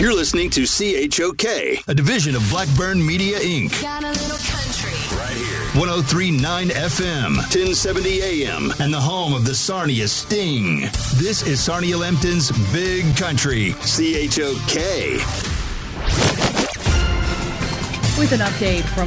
You're listening to CHOK, a division of Blackburn Media, Inc. Got a little country. Right here. 103.9 FM, 1070 AM, and the home of the Sarnia Sting. This is Sarnia Lambton's Big Country, CHOK. With an update from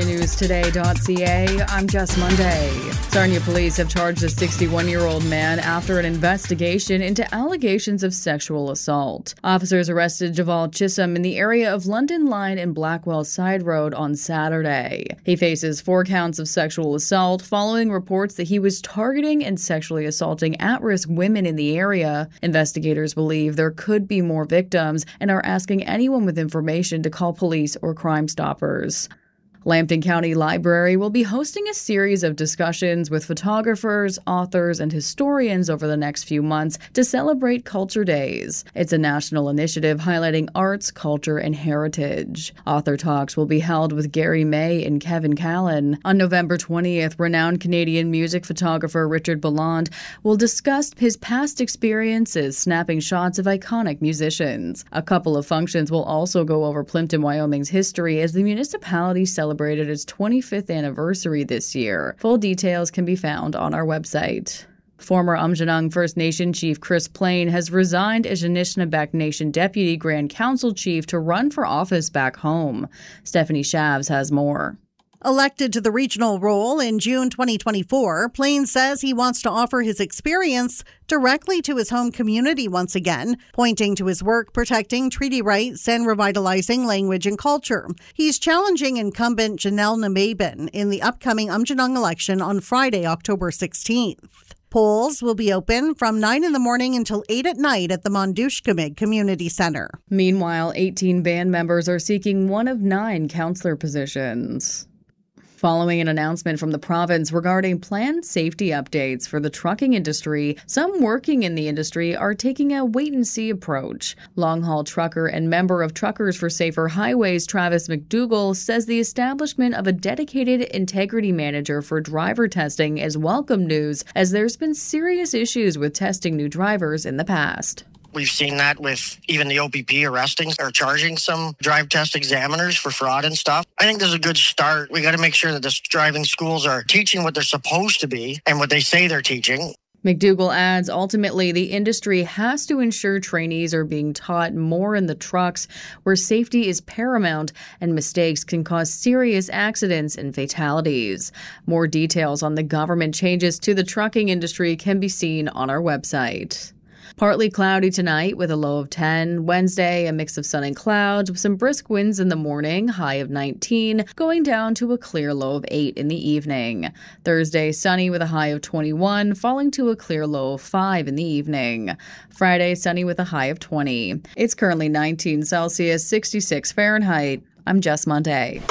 SarniaNewsToday.ca, I'm Jess Monday. Sarnia police have charged a 61-year-old man after an investigation into allegations of sexual assault. Officers arrested Javal Chisholm in the area of London Line and Blackwell Side Road on Saturday. He faces 4 counts of sexual assault following reports that he was targeting and sexually assaulting at-risk women in the area. Investigators believe there could be more victims and are asking anyone with information to call police or Crime Stoppers. Lambton County Library will be hosting a series of discussions with photographers, authors, and historians over the next few months to celebrate Culture Days. It's a national initiative highlighting arts, culture, and heritage. Author talks will be held with Gary May and Kevin Callan. On November 20th, renowned Canadian music photographer Richard Balland will discuss his past experiences snapping shots of iconic musicians. A couple of functions will also go over Plimpton, Wyoming's history as the municipality celebrated its 25th anniversary this year. Full details can be found on our website. Former Aamjiwnaang First Nation Chief Chris Plain has resigned as Anishinaabeg Nation Deputy Grand Council Chief to run for office back home. Stephanie Shavs has more. Elected to the regional role in June 2024, Plain says he wants to offer his experience directly to his home community once again, pointing to his work protecting treaty rights and revitalizing language and culture. He's challenging incumbent Janelle Namaben in the upcoming Aamjiwnaang election on Friday, October 16th. Polls will be open from 9 in the morning until 8 at night at the Mondushkamig Community Center. Meanwhile, 18 band members are seeking one of 9 counselor positions. Following an announcement from the province regarding planned safety updates for the trucking industry, some working in the industry are taking a wait-and-see approach. Long-haul trucker and member of Truckers for Safer Highways, Travis McDougall, says the establishment of a dedicated integrity manager for driver testing is welcome news, as there's been serious issues with testing new drivers in the past. We've seen that with even the OPP arresting or charging some drive test examiners for fraud and stuff. I think this is a good start. We got to make sure that the driving schools are teaching what they're supposed to be and what they say they're teaching. McDougall adds, ultimately, the industry has to ensure trainees are being taught more in the trucks where safety is paramount and mistakes can cause serious accidents and fatalities. More details on the government changes to the trucking industry can be seen on our website. Partly cloudy tonight with a low of 10. Wednesday, a mix of sun and clouds with some brisk winds in the morning, high of 19, going down to a clear low of 8 in the evening. Thursday, sunny with a high of 21, falling to a clear low of 5 in the evening. Friday, sunny with a high of 20. It's currently 19 Celsius, 66 Fahrenheit. I'm Jess Monday.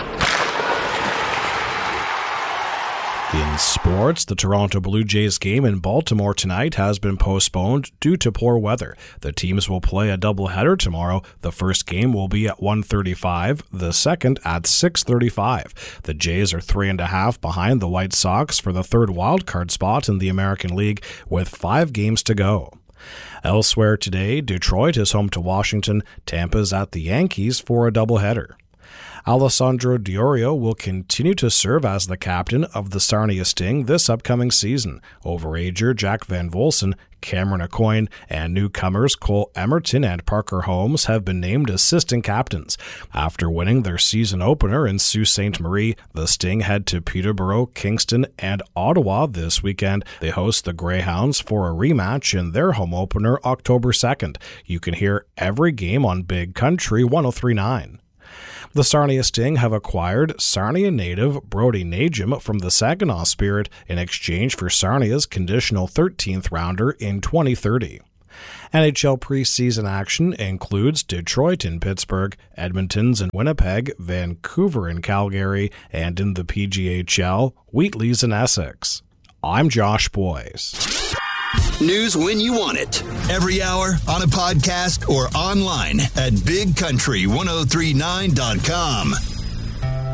In sports, the Toronto Blue Jays game in Baltimore tonight has been postponed due to poor weather. The teams will play a doubleheader tomorrow. The first game will be at 1:35, the second at 6:35. The Jays are 3.5 behind the White Sox for the third wildcard spot in the American League with 5 games to go. Elsewhere today, Detroit is home to Washington. Tampa's at the Yankees for a doubleheader. Alessandro Diorio will continue to serve as the captain of the Sarnia Sting this upcoming season. Overager Jack Van Volsen, Cameron Aucoin, and newcomers Cole Emerton and Parker Holmes have been named assistant captains. After winning their season opener in Sault Ste. Marie, the Sting head to Peterborough, Kingston, and Ottawa this weekend. They host the Greyhounds for a rematch in their home opener October 2nd. You can hear every game on Big Country 103.9. The Sarnia Sting have acquired Sarnia native Brody Najim from the Saginaw Spirit in exchange for Sarnia's conditional 13th rounder in 2030. NHL preseason action includes Detroit and Pittsburgh, Edmonton's and Winnipeg, Vancouver and Calgary, and in the PGHL, Wheatley's and Essex. I'm Josh Boyce. News when you want it. Every hour, on a podcast, or online at bigcountry1039.com.